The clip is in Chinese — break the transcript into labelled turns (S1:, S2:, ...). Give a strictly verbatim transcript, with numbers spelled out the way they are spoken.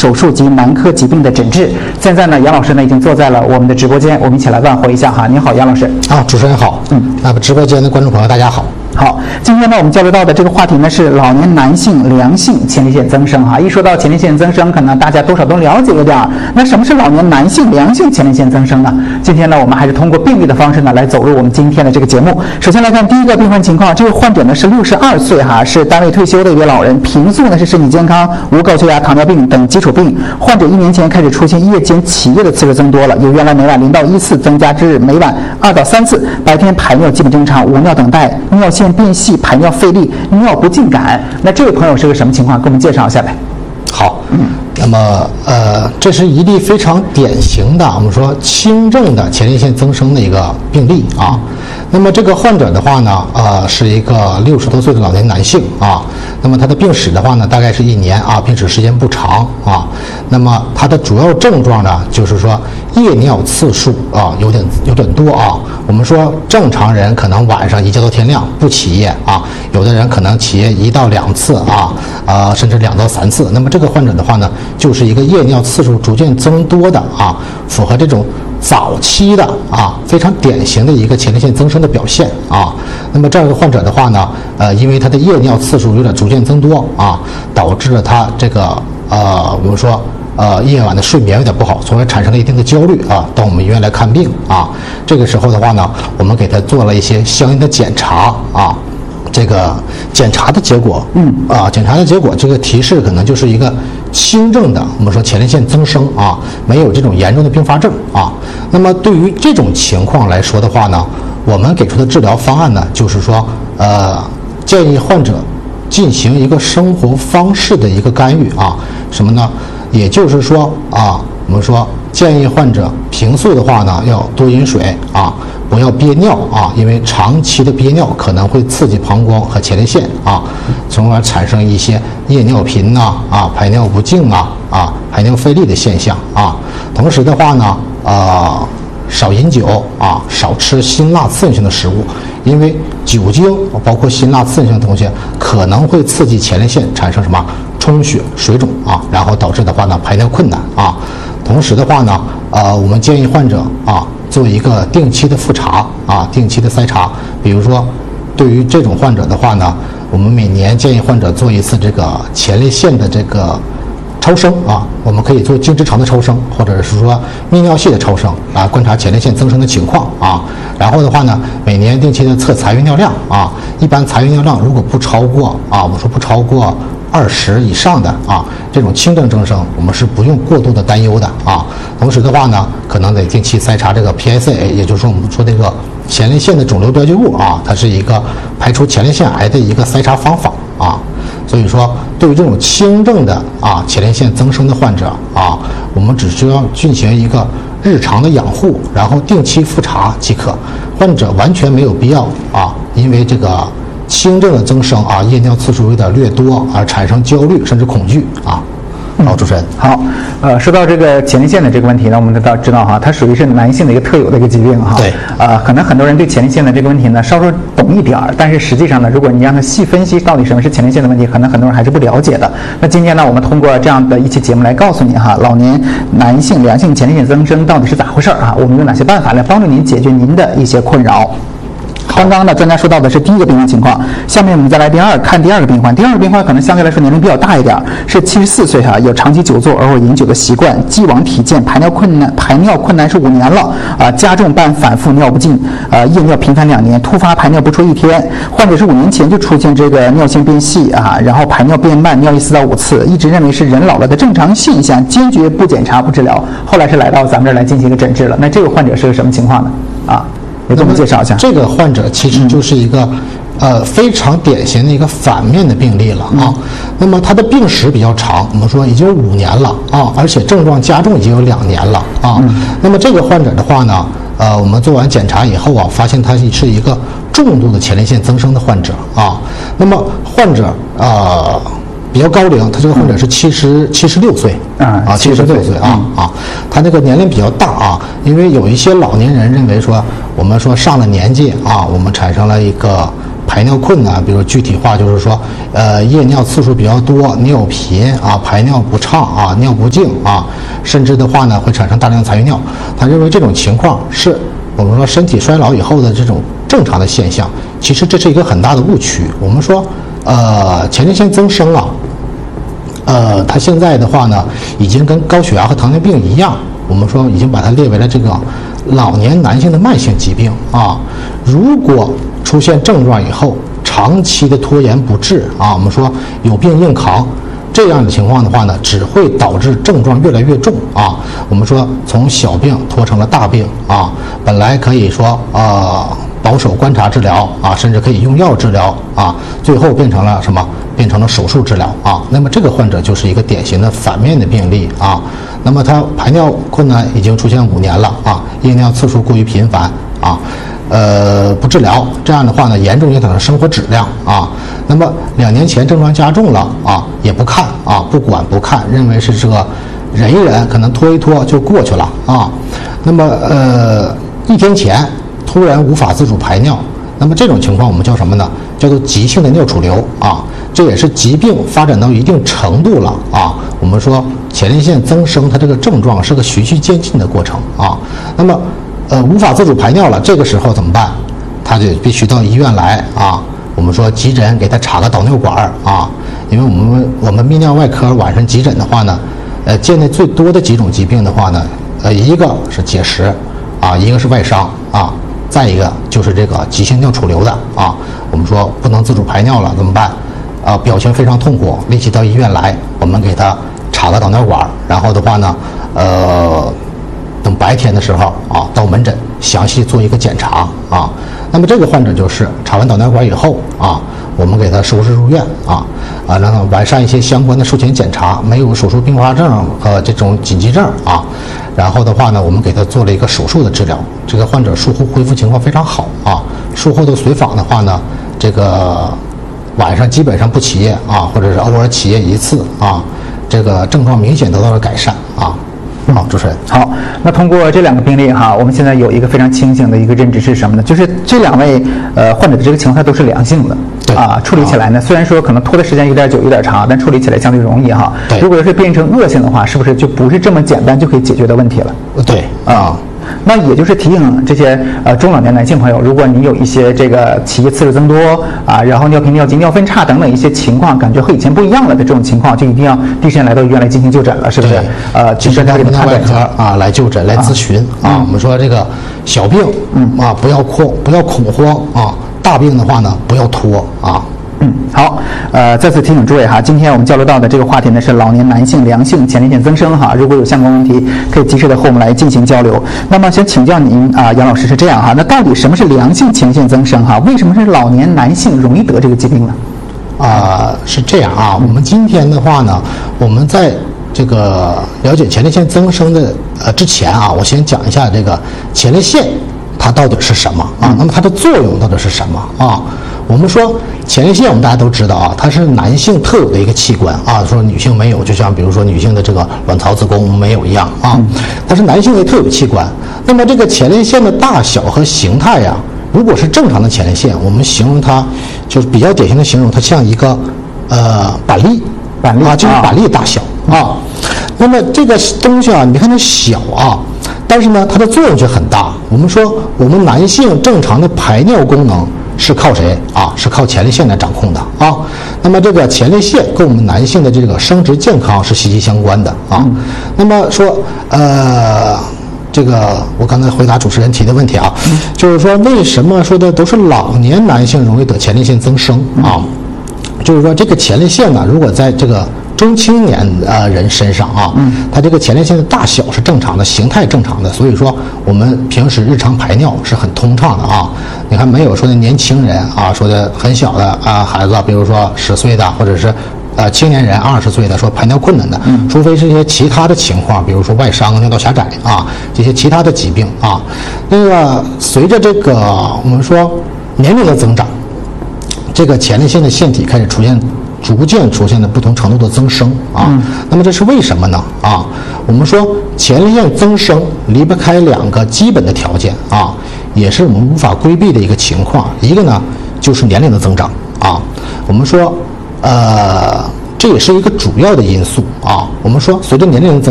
S1: 手术及男科疾病的诊治。现在呢，杨老师呢已经坐在了我们的直播间，我们一起来问候一下哈。您好，杨老师。
S2: 啊，主持人好。嗯，那么直播间的观众朋友大家好。
S1: 好，今天呢，我们交流到的这个话题呢是老年男性良性前列腺增生哈。一说到前列腺增生，可能大家多少都了解一点儿。那什么是老年男性良性前列腺增生呢？今天呢，我们还是通过病例的方式呢来走入我们今天的这个节目。首先来看第一个病患情况，这位患者呢是六十二岁哈，是单位退休的一位老人，平素呢是身体健康，无高血压、糖尿病等基础病。患者一年前开始出现夜间起夜的次数增多了，由原来每晚零到一次增加至每晚二到三次，白天排尿基本正常，无尿等待，尿腺变细，排尿费力，尿不尽感。那这位朋友是个什么情况？给我们介绍一下呗。
S2: 好，嗯，那么呃，这是一例非常典型的我们说轻症的前列腺增生的一个病例啊。那么这个患者的话呢，呃，是一个六十多岁的老年男性啊。那么他的病史的话呢，大概是一年啊，病史时间不长啊。那么他的主要症状呢，就是说夜尿次数啊有点有点多啊。我们说正常人可能晚上一觉到天亮不起夜啊，有的人可能起夜一到两次啊，啊甚至两到三次。那么这个患者的话呢，就是一个夜尿次数逐渐增多的啊，符合这种早期的啊非常典型的一个前列腺增生的表现啊。那么这样一个患者的话呢，呃，因为他的夜尿次数有点逐渐增多啊，导致了他这个呃，我们说呃夜晚的睡眠有点不好，从而产生了一定的焦虑啊，到我们医院来看病啊。这个时候的话呢，我们给他做了一些相应的检查啊。这个检查的结果，嗯啊，检查的结果，这个提示可能就是一个轻症的，我们说前列腺增生啊，没有这种严重的并发症啊。那么对于这种情况来说的话呢，我们给出的治疗方案呢，就是说，呃，建议患者进行一个生活方式的一个干预啊，什么呢？也就是说啊，我们说建议患者平素的话呢，要多饮水啊。不要憋尿啊，因为长期的憋尿可能会刺激膀胱和前列腺啊，从而产生一些夜尿频呐啊、排尿不尽啊啊、排尿费力的现象啊。同时的话呢，呃，少饮酒啊，少吃辛辣刺激性的食物，因为酒精包括辛辣刺激性的东西可能会刺激前列腺产生什么充血、水肿啊，然后导致的话呢排尿困难啊。同时的话呢，呃，我们建议患者啊。做一个定期的复查啊，定期的筛查。比如说，对于这种患者的话呢，我们每年建议患者做一次这个前列腺的这个超声啊，我们可以做经直肠的超声，或者是说泌尿系的超声啊，观察前列腺增生的情况啊。然后的话呢，每年定期的测财运尿量啊，一般财运尿量如果不超过啊，我说不超过二十以上的啊，这种轻症增生，我们是不用过度的担忧的啊。同时的话呢，可能得定期筛查这个 P S A， 也就是说我们说这个前列腺的肿瘤标记物啊，它是一个排除前列腺癌的一个筛查方法啊。所以说，对于这种轻症的啊前列腺增生的患者啊，我们只需要进行一个日常的养护，然后定期复查即可。患者完全没有必要啊，因为这个轻症的增生啊，夜尿次数有点略多而产生焦虑甚至恐惧啊。好，主持人。
S1: 好，呃，说到这个前列腺的这个问题呢，我们都知道哈，它属于是男性的一个特有的一个疾病哈。
S2: 对。
S1: 呃，可能很多人对前列腺的这个问题呢稍稍懂一点儿，但是实际上呢，如果你让他细分析到底什么是前列腺的问题，可能很多人还是不了解的。那今天呢，我们通过这样的一期节目来告诉您哈，老年男性良性前列腺增生到底是咋回事儿啊？我们有哪些办法来帮助您解决您的一些困扰？刚刚呢，专家说到的是第一个病患情况，下面我们再来第二看第二个病患。第二个病患可能相对来说年龄比较大一点，是七十四岁哈，有长期久坐而或饮酒的习惯，既往体健，排尿困难，排尿困难是五年了啊，加重伴反复尿不尽，呃，夜尿频繁两年，突发排尿不出一天。患者是五年前就出现这个尿腺变细啊，然后排尿变慢，尿意四到五次，一直认为是人老了的正常现象，坚决不检查不治疗，后来是来到咱们这儿来进行一个诊治了。那这个患者是个什么情况呢？啊？也给我们介绍一下。
S2: 这个患者其实就是一个、嗯、呃非常典型的一个反面的病例了啊。嗯、那么他的病史比较长，我们说已经有五年了啊，而且症状加重已经有两年了啊。嗯、那么这个患者的话呢，呃，我们做完检查以后啊，发现他是一个重度的前列腺增生的患者啊。那么患者呃。比较高龄，他这个患者是七十七十六岁啊，七十六岁啊啊，他这个年龄比较大啊，因为有一些老年人认为说，我们说上了年纪啊，我们产生了一个排尿困难，比如具体化就是说，呃，夜尿次数比较多，尿频啊，排尿不畅啊，尿不尽啊，甚至的话呢会产生大量残余尿。他认为这种情况是我们说身体衰老以后的这种正常的现象。其实这是一个很大的误区。我们说，呃，前列腺增生啊，呃，它现在的话呢，已经跟高血压和糖尿病一样，我们说已经把它列为了这个老年男性的慢性疾病啊。如果出现症状以后，长期的拖延不治啊，我们说有病硬扛，这样的情况的话呢，只会导致症状越来越重啊。我们说从小病拖成了大病啊，本来可以说呃保守观察治疗啊，甚至可以用药治疗啊，最后变成了什么？变成了手术治疗啊。那么这个患者就是一个典型的反面的病例啊。那么他排尿困难已经出现五年了啊，夜尿次数过于频繁啊。呃，不治疗，这样的话呢，严重影响了生活质量啊。那么两年前症状加重了啊，也不看啊，不管不看，认为是这个忍一忍，可能拖一拖就过去了啊。那么呃，一天前突然无法自主排尿，那么这种情况我们叫什么呢？叫做急性的尿储留啊。这也是疾病发展到一定程度了啊。我们说前列腺增生，它这个症状是个循序渐进的过程啊。那么呃，无法自主排尿了，这个时候怎么办？他就必须到医院来啊。我们说急诊给他插个导尿管啊，因为我们我们泌尿外科晚上急诊的话呢，呃，见的最多的几种疾病的话呢，呃，一个是结石啊，一个是外伤啊，再一个就是这个急性尿储留的啊。我们说不能自主排尿了怎么办？啊，表情非常痛苦，立即到医院来，我们给他插个导尿管，然后的话呢，呃。等白天的时候啊，到门诊详细做一个检查啊。那么这个患者就是插完导尿管以后啊，我们给他收治入院啊，啊，让他完善一些相关的术前检查，没有手术并发症和这种紧急症啊。然后的话呢，我们给他做了一个手术的治疗。这个患者术后恢复情况非常好啊。术后的随访的话呢，这个晚上基本上不起夜啊，或者是偶尔起夜一次啊，这个症状明显得到了改善啊。好，主持人。
S1: 好，那通过这两个病例哈，我们现在有一个非常清醒的一个认知是什么呢？就是这两位呃患者的这个情况它都是良性的，
S2: 对
S1: 啊，处理起来呢，虽然说可能拖的时间有点久、有点长，但处理起来相对容易哈。
S2: 对。
S1: 如果是变成恶性的话，是不是就不是这么简单就可以解决的问题了？
S2: 对啊。
S1: 那也就是提醒这些呃中老年男性朋友，如果你有一些这个起夜次数增多啊，然后尿频、尿急、尿分叉等等一些情况，感觉和以前不一样了的这种情况，就一定要第一时间来到医院来进行就诊了，是不是？呃，
S2: 去专家给他外科啊来就诊来咨询啊。
S1: 啊
S2: 我们说这个小病嗯啊不要恐不要恐慌啊，大病的话呢不要拖啊。
S1: 嗯，好，呃，再次提醒诸位哈，今天我们交流到的这个话题呢是老年男性良性前列腺增生哈，如果有相关问题，可以及时的和我们来进行交流。那么想请教您啊，杨老师是这样哈，那到底什么是良性前列腺增生哈？为什么是老年男性容易得这个疾病呢？
S2: 啊、呃，是这样啊，我们今天的话呢，我们在这个了解前列腺增生的呃之前啊，我先讲一下这个前列腺它到底是什么啊？那么它的作用到底是什么啊？我们说前列腺，我们大家都知道啊，它是男性特有的一个器官啊，说女性没有，就像比如说女性的这个卵巢、子宫没有一样啊，它是男性的特有器官。那么这个前列腺的大小和形态呀、啊，如果是正常的前列腺，我们形容它就是比较典型的形容，它像一个呃板栗，
S1: 板栗
S2: 啊，就是板栗大小啊。啊那么这个东西啊，你看它小啊，但是呢，它的作用却很大。我们说，我们男性正常的排尿功能是靠谁啊？是靠前列腺来掌控的啊。那么这个前列腺跟我们男性的这个生殖健康是息息相关的啊。嗯、那么说，呃，这个我刚才回答主持人提的问题啊，嗯、就是说为什么说的都是老年男性容易得前列腺增生啊？嗯、就是说这个前列腺呢，如果在这个中青年呃人身上啊，嗯，它这个前列腺的大小是正常的，形态正常的，所以说我们平时日常排尿是很通畅的啊。你看没有说的年轻人啊，说的很小的啊孩子，比如说十岁的，或者是呃青年人二十岁的说排尿困难的，嗯，除非是一些其他的情况，比如说外伤、尿道狭窄啊这些其他的疾病啊。那个随着这个我们说年龄的增长，这个前列腺的腺体开始出现。逐渐出现了不同程度的增生啊，嗯、那么这是为什么呢？啊，我们说前列腺增生离不开两个基本的条件啊，也是我们无法规避的一个情况。一个呢， 就是年龄的增长啊。我们说，呃，这也是一个主要的因素啊。我们说，随着年龄的增